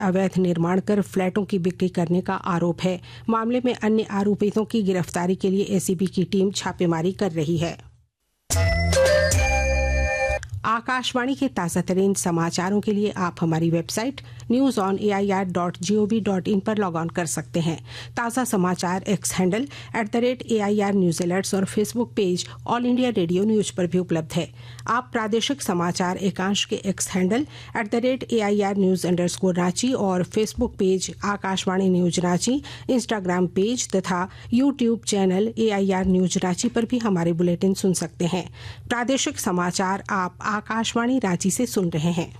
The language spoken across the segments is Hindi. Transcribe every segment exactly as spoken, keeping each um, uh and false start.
अवैध निर्माण कर फ्लैटों की बिक्री करने का आरोप है। मामले में अन्य आरोपितों की गिरफ्तारी के लिए एसीबी की टीम छापेमारी कर रही है। आकाशवाणी के ताज़ा तरीन समाचारों के लिए आप हमारी website news on A I R dot G O V dot in पर लॉग ऑन कर सकते हैं। ताज़ा समाचार x handle at the rate A I R news alerts और Facebook page all India radio news पर भी उपलब्ध है। आप प्रादेशिक समाचार एकांश के x handle at the rate A I R news underscore Ranchi और Facebook page Akashvani news Ranchi, Instagram page तथा YouTube channel A I R news Ranchi पर भी हमारे बुलेटिन सुन सकते हैं। प्रादेशिक समाचार आप आकाशवाणी रांची से सुन रहे हैं।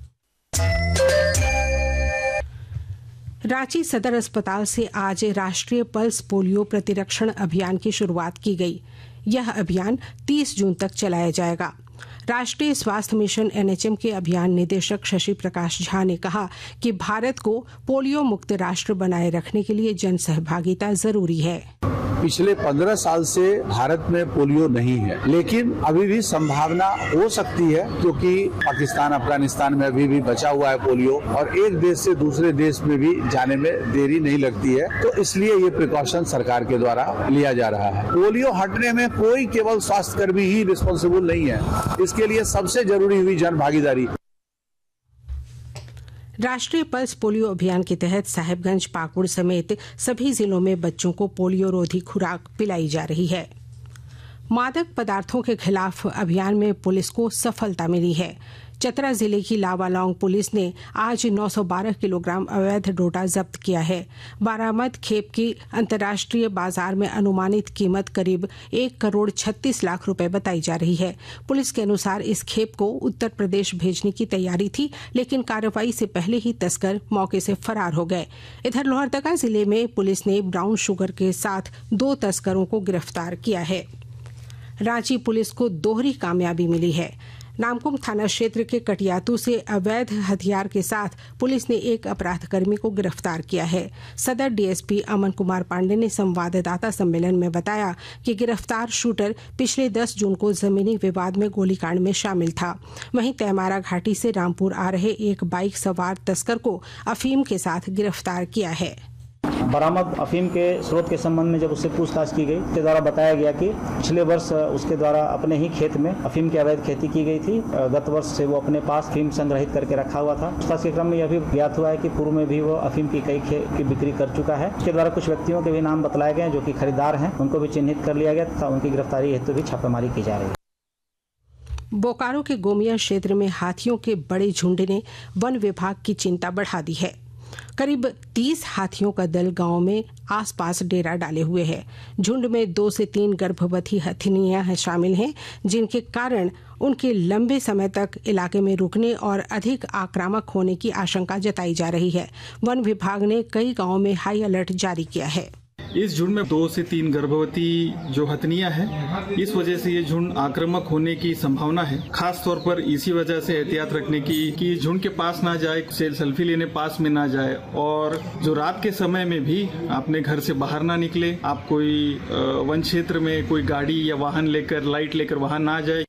रांची सदर अस्पताल से आज राष्ट्रीय पल्स पोलियो प्रतिरक्षण अभियान की शुरुआत की गई। यह अभियान तीस जून तक चलाया जाएगा। राष्ट्रीय स्वास्थ्य मिशन एन एच एम के अभियान निदेशक शशि प्रकाश झा ने कहा कि भारत को पोलियो मुक्त राष्ट्र बनाए रखने के लिए जन सहभागिता जरूरी है। पिछले पंद्रह साल से भारत में पोलियो नहीं है, लेकिन अभी भी संभावना हो सकती है क्योंकि पाकिस्तान अफगानिस्तान में अभी भी बचा हुआ है पोलियो और एक देश से दूसरे देश में भी जाने में देरी नहीं लगती है। तो इसलिए ये प्रिकॉशन सरकार के द्वारा लिया जा रहा है। पोलियो हटने में कोई केवल स्वास्थ्य कर्मी ही रिस्पॉन्सिबल नहीं है, इसके लिए सबसे जरूरी हुई जन भागीदारी। राष्ट्रीय पल्स पोलियो अभियान के तहत साहिबगंज, पाकुड़ समेत सभी जिलों में बच्चों को पोलियो रोधी खुराक पिलाई जा रही है। मादक पदार्थों के खिलाफ अभियान में पुलिस को सफलता मिली है। चतरा जिले की लावालौंग पुलिस ने आज नौ सौ बारह किलोग्राम अवैध डोडा जब्त किया है। बरामद खेप की अंतर्राष्ट्रीय बाजार में अनुमानित कीमत करीब एक करोड़ छत्तीस लाख रुपए बताई जा रही है। पुलिस के अनुसार इस खेप को उत्तर प्रदेश भेजने की तैयारी थी, लेकिन कार्रवाई से पहले ही तस्कर मौके से फरार हो गए। इधर लोहरदगा जिले में पुलिस ने ब्राउन शुगर के साथ दो तस्करों को गिरफ्तार किया है। रांची पुलिस को दोहरी कामयाबी मिली है। नामकुम थाना क्षेत्र के कटियातू से अवैध हथियार के साथ पुलिस ने एक अपराधकर्मी को गिरफ्तार किया है। सदर D S P Aman Kumar Pandey ने संवाददाता सम्मेलन में बताया कि गिरफ्तार शूटर पिछले दस जून को जमीनी विवाद में गोलीकांड में शामिल था। वहीं तैमारा घाटी से रामपुर आ रहे एक बाइक सवार तस्कर को अफीम के साथ गिरफ्तार किया है। बरामद अफीम के स्रोत के संबंध में जब उससे पूछताछ की गई, उसके द्वारा बताया गया कि पिछले वर्ष उसके द्वारा अपने ही खेत में अफीम की अवैध खेती की गई थी। गत वर्ष से वो अपने पास अफीम संग्रहित करके रखा हुआ था। पूछताछ के क्रम में यह भी ज्ञात हुआ है कि पूर्व में भी वो अफीम की कई खेत की बिक्री कर चुका है। इसके द्वारा कुछ व्यक्तियों के भी नाम बतलाए गए जो कि खरीदार हैं, उनको भी चिन्हित कर लिया गया तथा उनकी गिरफ्तारी हेतु भी छापेमारी की जा रही है। बोकारो के गोमिया क्षेत्र में हाथियों के बड़े झुंड ने वन विभाग की चिंता बढ़ा दी है। करीब तीस हाथियों का दल गांव में आसपास डेरा डाले हुए है। झुंड में दो से तीन गर्भवती हथिनियां शामिल हैं, जिनके कारण उनके लंबे समय तक इलाके में रुकने और अधिक आक्रामक होने की आशंका जताई जा रही है। वन विभाग ने कई गांवों में हाई अलर्ट जारी किया है। इस झुंड में दो से तीन गर्भवती जो हथनियां हैं, इस वजह से ये झुंड आक्रामक होने की संभावना है। खास तौर पर इसी वजह से एहतियात रखने की कि झुंड के पास ना जाए, सेल्फी लेने पास में ना जाए और जो रात के समय में भी अपने घर से बाहर ना निकले। आप कोई वन क्षेत्र में कोई गाड़ी या वाहन लेकर, लाइट लेकर वहां ना जाए।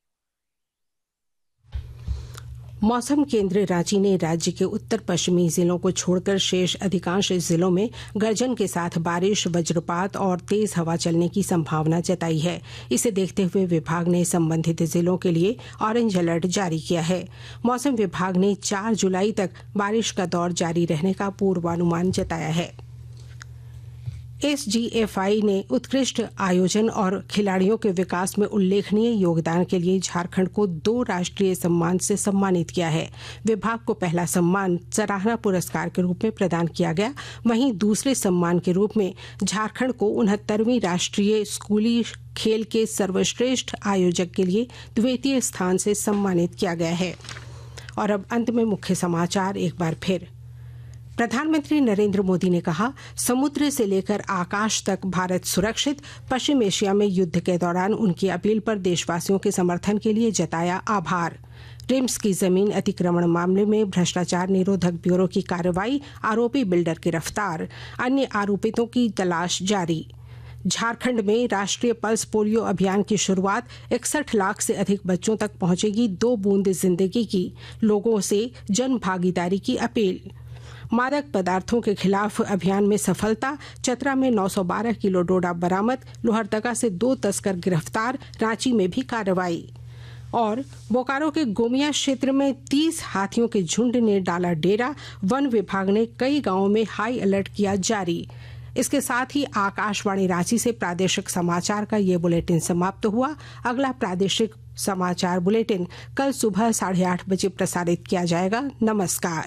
मौसम केंद्र रांची ने राज्य के उत्तर पश्चिमी जिलों को छोड़कर शेष अधिकांश जिलों में गर्जन के साथ बारिश, वज्रपात और तेज हवा चलने की संभावना जताई है। इसे देखते हुए विभाग ने संबंधित जिलों के लिए ऑरेंज अलर्ट जारी किया है। मौसम विभाग ने चार जुलाई तक बारिश का दौर जारी रहने का पूर्वानुमान जताया है। एस जी एफ आई ने उत्कृष्ट आयोजन और खिलाड़ियों के विकास में उल्लेखनीय योगदान के लिए झारखंड को दो राष्ट्रीय सम्मान से सम्मानित किया है। विभाग को पहला सम्मान सराहना पुरस्कार के रूप में प्रदान किया गया, वहीं दूसरे सम्मान के रूप में झारखंड को उनहत्तरवीं राष्ट्रीय स्कूली खेल के सर्वश्रेष्ठ आयोजक के लिए द्वितीय स्थान से सम्मानित किया गया है। और अब अंत में मुख्य समाचार एक बार फिर। प्रधानमंत्री नरेंद्र मोदी ने कहा, समुद्र से लेकर आकाश तक भारत सुरक्षित। पश्चिम एशिया में युद्ध के दौरान उनकी अपील पर देशवासियों के समर्थन के लिए जताया आभार। रिम्स की जमीन अतिक्रमण मामले में भ्रष्टाचार निरोधक ब्यूरो की कार्रवाई, आरोपी बिल्डर गिरफ्तार, अन्य आरोपितों की तलाश जारी। झारखंड में राष्ट्रीय पल्स पोलियो अभियान की शुरुआत, इकसठ लाख से अधिक बच्चों तक पहुंचेगी दो बूंद जिंदगी की, लोगों से जन भागीदारी की अपील। मादक पदार्थों के खिलाफ अभियान में सफलता, चतरा में नौ सौ बारह किलो डोडा बरामद, लोहरदगा से दो तस्कर गिरफ्तार, रांची में भी कार्रवाई। और बोकारो के गोमिया क्षेत्र में तीस हाथियों के झुंड ने डाला डेरा, वन विभाग ने कई गांवों में हाई अलर्ट किया जारी। इसके साथ ही आकाशवाणी रांची से प्रादेशिक समाचार का ये बुलेटिन समाप्त हुआ। अगला प्रादेशिक समाचार बुलेटिन कल सुबह साढ़े आठ बजे प्रसारित किया जाएगा। नमस्कार।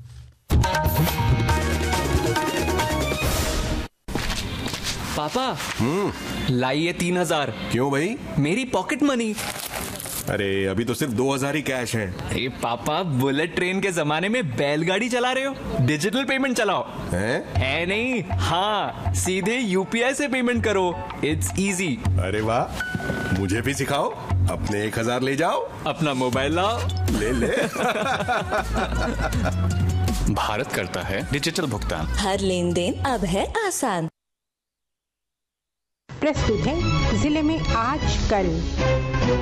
पापा, हम्म लाइए तीन हजार। क्यों भाई? मेरी पॉकेट मनी। अरे अभी तो सिर्फ दो हजार ही कैश है। अरे पापा, बुलेट ट्रेन के जमाने में बैलगाड़ी चला रहे हो? डिजिटल पेमेंट चलाओ। है? है नहीं? हाँ, सीधे यूपीआई से पेमेंट करो। It's easy. अरे वाह, मुझे भी सिखाओ। अपने एक हजार ले जाओ, अपना मोबाइल लाओ, ले ले। भारत करता है डिजिटल भुगतान। हर लेन देन अब है आसान। प्रस्तुत है जिले में आज कल।